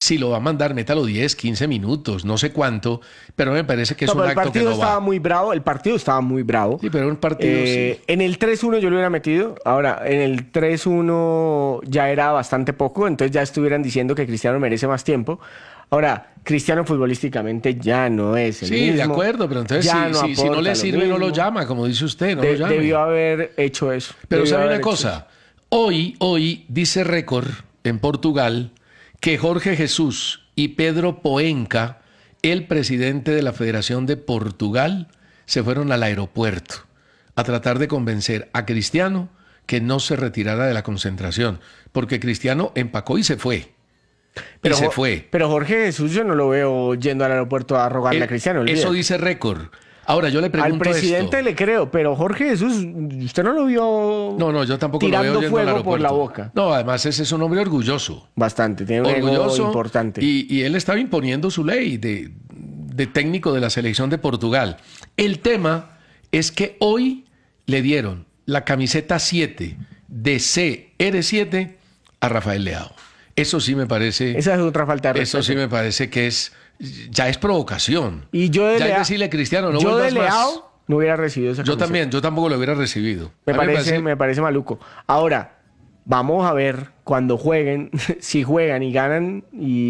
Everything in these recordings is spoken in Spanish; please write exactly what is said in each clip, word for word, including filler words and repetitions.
si lo va a mandar, métalo diez, quince minutos, no sé cuánto, pero me parece que es No, un pero el acto que partido no estaba va. muy bravo, el partido estaba muy bravo. Sí, pero un partido Eh, sí. En el tres uno yo lo hubiera metido. Ahora, en el tres uno ya era bastante poco, entonces ya estuvieran diciendo que Cristiano merece más tiempo. Ahora, Cristiano futbolísticamente ya no es el Sí, mismo. de acuerdo, pero entonces ya si, no si, si no aporta le lo sirve, no lo mismo. llama, como dice usted, no lo De- llame. debió haber hecho eso. Pero debió sabe haber una hecho eso. cosa, hoy, hoy dice récord en Portugal que Jorge Jesús y Pedro Poenca, el presidente de la Federación de Portugal, se fueron al aeropuerto a tratar de convencer a Cristiano que no se retirara de la concentración, porque Cristiano empacó y se fue. Pero, y se Jo- fue. pero Jorge Jesús yo no lo veo yendo al aeropuerto a rogarle Eh, a Cristiano. Eso olvídate. dice récord. Ahora yo le Al pregunto presidente esto. le creo, pero Jorge Jesús, usted no lo vio No, no, yo tampoco lo tirando veo yendo al fuego por la aeropuerto. boca. No, además ese es un hombre orgulloso. Bastante, tiene un ego orgulloso importante. y, y él estaba imponiendo su ley de, de técnico de la selección de Portugal. El tema es que hoy le dieron la camiseta siete de C R siete a Rafael Leao. Eso sí me parece, Esa es otra falta de eso respeto. sí me parece que es, ya es provocación. Y yo de ya es Leao, decirle, Cristiano, no yo de vuelvas más. Leao no hubiera recibido esa Yo camiseta. también, yo tampoco lo hubiera recibido. Me A mí parece, me parece maluco. Ahora, vamos a ver cuando jueguen, si juegan y ganan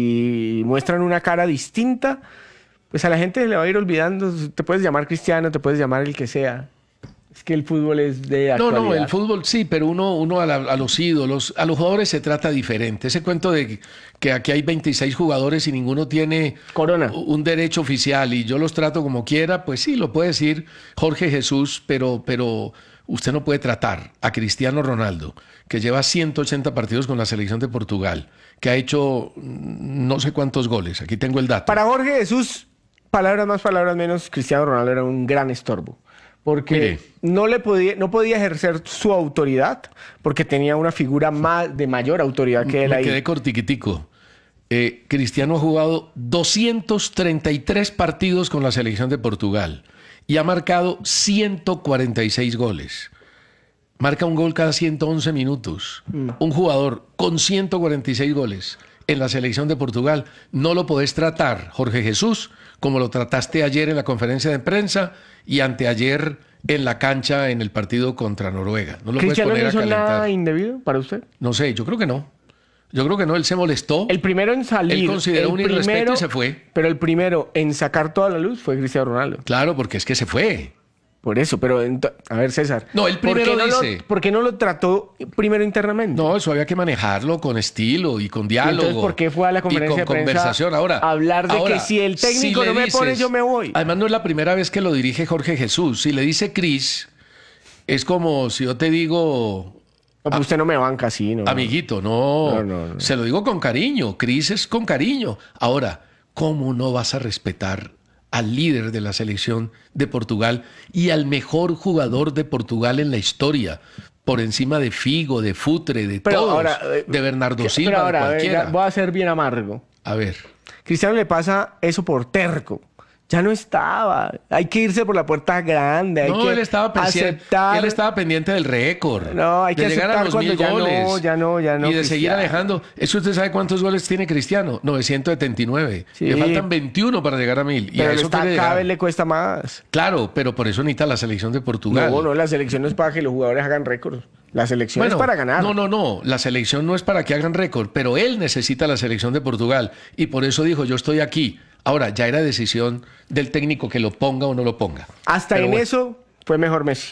y muestran una cara distinta, pues a la gente le va a ir olvidando. Te puedes llamar Cristiano, te puedes llamar el que sea. Es que el fútbol es de No, actualidad. no, el fútbol sí, pero uno, uno a, la- a los ídolos, a los jugadores se trata diferente. Ese cuento de que aquí hay veintiséis jugadores y ninguno tiene Corona. un derecho oficial y yo los trato como quiera, pues sí, lo puede decir Jorge Jesús, pero, pero usted no puede tratar a Cristiano Ronaldo, que lleva ciento ochenta partidos con la selección de Portugal, que ha hecho mm, no sé cuántos goles. Aquí tengo el dato. Para Jorge Jesús, palabras más, palabras menos, Cristiano Ronaldo era un gran estorbo. Porque Mire. no le podía, no podía ejercer su autoridad, porque tenía una figura más, de mayor autoridad que él Me ahí. quedé cortiquitico. Eh, Cristiano ha jugado doscientos treinta y tres partidos con la selección de Portugal y ha marcado ciento cuarenta y seis goles. Marca un gol cada ciento once minutos. Mm. Un jugador con ciento cuarenta y seis goles en la selección de Portugal, no lo podés tratar, Jorge Jesús, como lo trataste ayer en la conferencia de prensa y anteayer en la cancha en el partido contra Noruega. No lo puedes ¿Cristiano no poner a hizo calentar. nada indebido para usted? No sé, yo creo que no. Yo creo que no, él se molestó. El primero en salir. Él consideró el un irrespeto primero- y se fue. Pero el primero en sacar toda la luz fue Cristiano Ronaldo. Claro, porque es que se fue. Por eso, pero ento- a ver, César. No, él ¿por qué primero no lo- dice- ¿Por qué no lo trató primero internamente? No, eso había que manejarlo con estilo y con diálogo. Entonces, ¿por qué fue a la conferencia y con de prensa conversación? Ahora, a hablar de ahora, que si el técnico si le no me pone, dices- yo me voy? Además, no es la primera vez que lo dirige Jorge Jesús. Si le dice Cris, es como si yo te digo, No, pues usted no me banca así, ¿no? amiguito, no, No, no, no. se lo digo con cariño. Cris es con cariño. Ahora, ¿cómo no vas a respetar al líder de la selección de Portugal y al mejor jugador de Portugal en la historia? Por encima de Figo, de Futre, de Pero todos, ahora, eh, de Bernardo que- Silva, pero ahora, de a ver, cualquiera. ya voy a ser bien amargo. A ver, Cristiano le pasa eso por terco. Ya no estaba. Hay que irse por la puerta grande. Hay no, que él estaba, pendiente, aceptar. él estaba pendiente del récord. No, hay de que llegar a aceptar los cuando mil ya no, goles. ya no, ya no, Y de seguir Cristiano. alejando. ¿Eso usted sabe cuántos goles tiene Cristiano? novecientos setenta y nueve. Sí. Le faltan veintiuno para llegar a mil. Y Pero a le eso está, quiere cada llegar. vez le cuesta más. Claro, pero por eso necesita la selección de Portugal. No, no, la selección no es para que los jugadores hagan récords. La selección Bueno, es para ganar. No, no, no. La selección no es para que hagan récord, pero él necesita la selección de Portugal. Y por eso dijo, yo estoy aquí. Ahora, ya era decisión del técnico que lo ponga o no lo ponga. Hasta Pero en bueno. eso fue mejor Messi.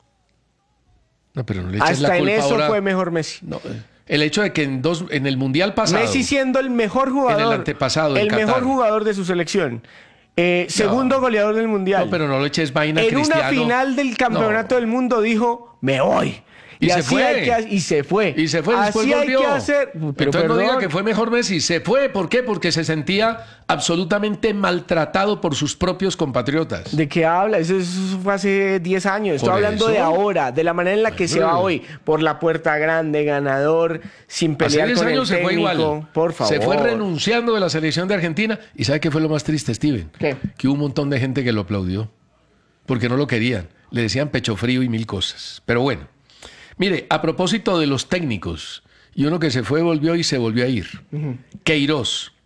No, pero no le eches Hasta la en culpa eso ahora. fue mejor Messi. No, eh, el hecho de que en dos en el mundial pasado Messi siendo el mejor jugador. En el antepasado, en El Qatar. mejor jugador de su selección. Eh, segundo goleador del mundial. no, pero no le eches vaina a en una Cristiano. final del campeonato No. del mundo dijo, me voy. Y se así fue. hay que ha- y se fue. Y se fue, después Así hay volvió. que hacer. Pero Entonces no diga perdón. que fue mejor Messi. Se fue. ¿Por qué? Porque se sentía absolutamente maltratado por sus propios compatriotas. ¿De qué habla? Eso, eso fue hace diez años. Estoy Por hablando eso. de ahora, de la manera en la que se va Bueno. hoy. Por la puerta grande, ganador, sin Hace pelear diez con el años se fue técnico. igual. Por favor. Se fue renunciando de la selección de Argentina. ¿Y sabe qué fue lo más triste, Steven? ¿Qué? Que hubo un montón de gente que lo aplaudió. Porque no lo querían. Le decían pecho frío y mil cosas. Pero bueno. Mire, a propósito de los técnicos, y uno que se fue, volvió y se volvió a ir. Queiroz.